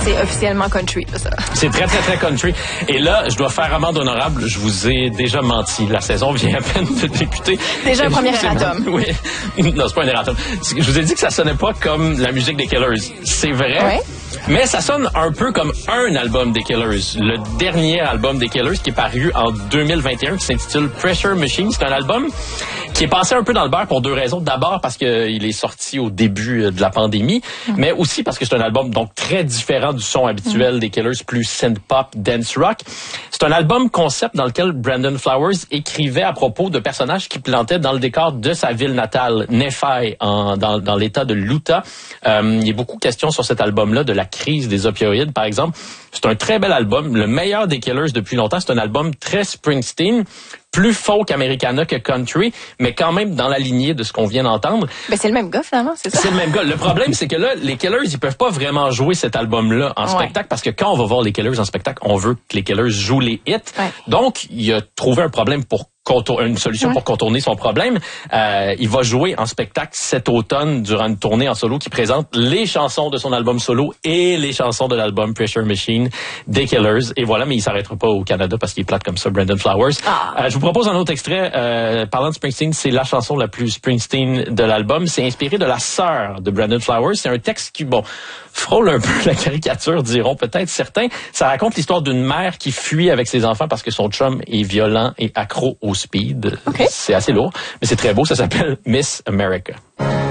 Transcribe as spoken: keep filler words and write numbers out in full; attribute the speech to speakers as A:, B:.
A: c'est officiellement country, ça.
B: C'est très, très, très country. Et là, je dois faire amende honorable. Je vous ai déjà menti. La saison vient à peine de débuter.
A: Déjà un premier erratum.
B: Oui. Non, c'est pas un erratum. Je vous ai dit que ça sonnait pas comme la musique des Killers. C'est vrai.
A: Ouais.
B: Mais ça sonne un peu comme un album des Killers. Le dernier album des Killers qui est paru en deux mille vingt et un, qui s'intitule Pressure Machine. C'est un album qui est passé un peu dans le beurre pour deux raisons. D'abord parce qu'il est sorti au début de la pandémie, mm. mais aussi parce que c'est un album donc très différent du son habituel mm. des Killers, plus synth-pop, dance rock. C'est un album concept dans lequel Brandon Flowers écrivait à propos de personnages qui plantaient dans le décor de sa ville natale, Nephi, en, dans, dans l'état de l'Utah. Euh, il y a beaucoup de questions sur cet album-là, de la crise des opioïdes, par exemple. C'est un très bel album, le meilleur des Killers depuis longtemps. C'est un album très Springsteen, plus folk Americana que country, mais quand même dans la lignée de ce qu'on vient d'entendre.
A: Ben c'est le même gars, finalement, c'est ça?
B: C'est le même gars. Le problème, c'est que là, les Killers, ils peuvent pas vraiment jouer cet album-là en ouais. spectacle, parce que quand on va voir les Killers en spectacle, on veut que les Killers jouent les hits. Ouais. Donc, il a trouvé un problème pour contour- une solution ouais. pour contourner son problème. Euh, il va jouer en spectacle cet automne durant une tournée en solo qui présente les chansons de son album solo et les chansons de l'album Pressure Machine des Killers. Et voilà, mais il s'arrêtera pas au Canada parce qu'il est plate comme ça, Brandon Flowers. Ah. Euh, je vous propose un autre extrait. Euh, parlant de Springsteen, c'est la chanson la plus Springsteen de l'album. C'est inspiré de la sœur de Brandon Flowers. C'est un texte qui, bon, frôle un peu la caricature, diront peut-être certains. Ça raconte l'histoire d'une mère qui fuit avec ses enfants parce que son chum est violent et accro au speed. Okay. C'est assez lourd, mais c'est très beau. Ça s'appelle Miss America.